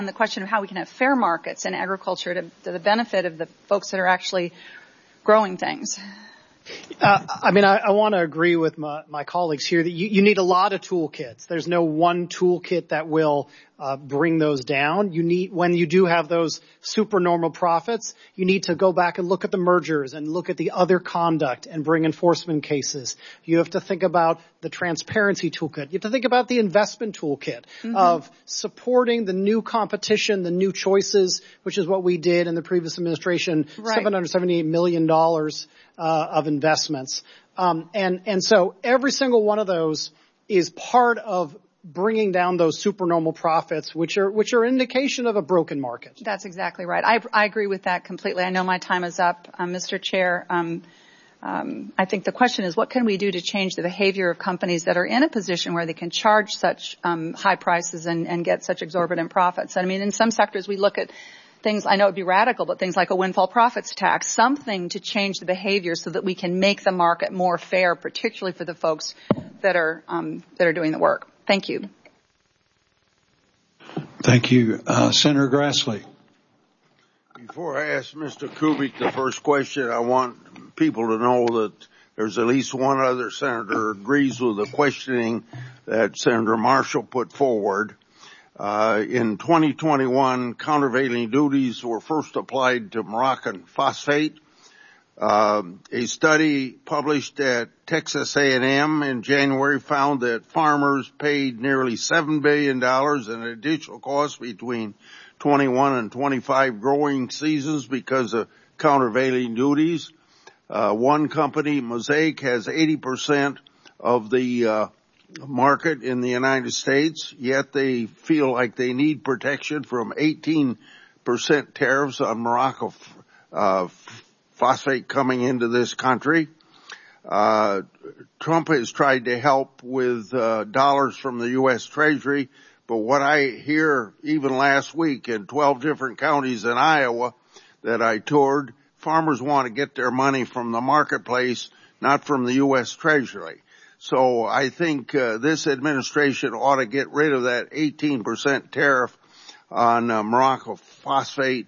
on the question of how we can have fair markets in agriculture to the benefit of the folks that are actually growing things. I want to agree with my colleagues here that you need a lot of toolkits. There's no one toolkit that will bring those down. When you do have those supernormal profits, you need to go back and look at the mergers and look at the other conduct and bring enforcement cases. You have to think about the transparency toolkit. You have to think about the investment toolkit of supporting the new competition, the new choices, which is what we did in the previous administration, right. $778 million of investments. And so every single one of those is part of bringing down those supernormal profits, which are indication of a broken market. That's exactly right. I agree with that completely. I know my time is up, Mr. Chair. I think the question is, what can we do to change the behavior of companies that are in a position where they can charge such high prices and get such exorbitant profits? I mean, in some sectors we look at things, I know it would be radical, but things like a windfall profits tax, something to change the behavior so that we can make the market more fair, particularly for the folks that are doing the work. Thank you. Thank you. Senator Grassley. Before I ask Mr. Kubik the first question, I want people to know that there's at least one other senator who agrees with the questioning that Senator Marshall put forward. In 2021, countervailing duties were first applied to Moroccan phosphate. A study published at Texas A&M in January found that farmers paid nearly $7 billion in additional costs between 21 and 25 growing seasons because of countervailing duties. One company, Mosaic, has 80% of the market in the United States, yet they feel like they need protection from 18% tariffs on Morocco phosphate coming into this country. Trump has tried to help with dollars from the U.S. Treasury, but what I hear even last week in 12 different counties in Iowa that I toured, farmers want to get their money from the marketplace, not from the U.S. Treasury. So I think this administration ought to get rid of that 18% tariff on Morocco phosphate.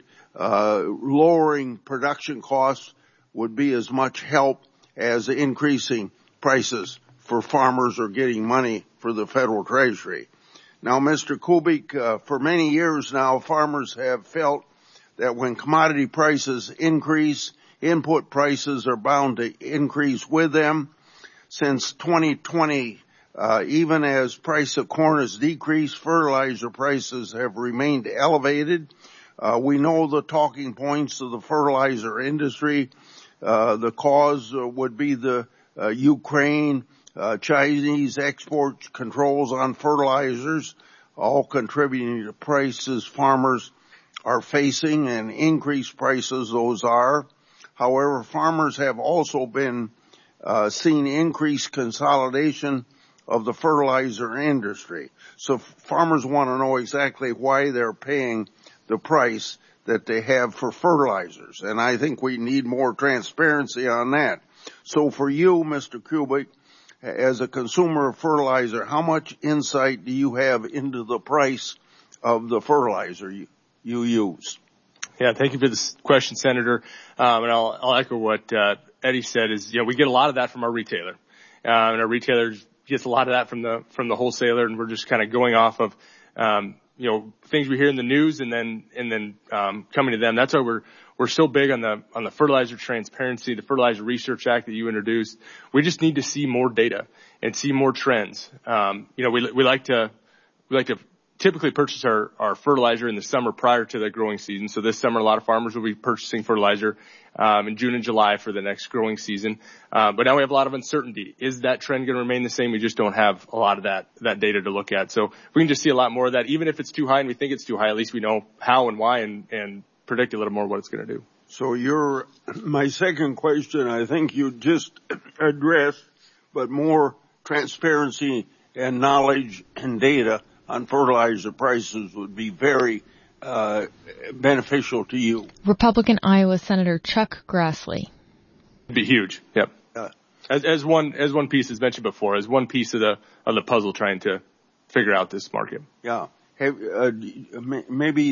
Lowering production costs would be as much help as increasing prices for farmers or getting money for the federal treasury. Now, Mr. Kubik, for many years now, farmers have felt that when commodity prices increase, input prices are bound to increase with them. Since 2020, even as price of corn has decreased, fertilizer prices have remained elevated. We know the talking points of the fertilizer industry. The cause would be the Ukraine, Chinese export controls on fertilizers, all contributing to prices farmers are facing, and increased prices those are. However, farmers have also been seen increased consolidation of the fertilizer industry. So farmers want to know exactly why they're paying the price that they have for fertilizers. And I think we need more transparency on that. So for you, Mr. Kubik, as a consumer of fertilizer, how much insight do you have into the price of the fertilizer you use? Yeah, thank you for this question, Senator. And I'll echo what Eddie said is, we get a lot of that from our retailer. And our retailer gets a lot of that from the wholesaler, and we're just kind of going off of, things we hear in the news and then coming to them. That's why we're so big on the fertilizer transparency, the Fertilizer Research Act that you introduced. We just need to see more data and see more trends. We like to typically purchase our fertilizer in the summer prior to the growing season. So this summer, a lot of farmers will be purchasing fertilizer in June and July for the next growing season. But now we have a lot of uncertainty. Is that trend going to remain the same? We just don't have a lot of that data to look at. So we can just see a lot more of that. Even if it's too high and we think it's too high, at least we know how and why and predict a little more what it's going to do. So my second question, I think you just addressed, but more transparency and knowledge and data on fertilizer prices would be very beneficial to you. Republican Iowa Senator Chuck Grassley. It'd be huge. Yep. As one piece as mentioned before, as one piece of the puzzle trying to figure out this market. Yeah. Maybe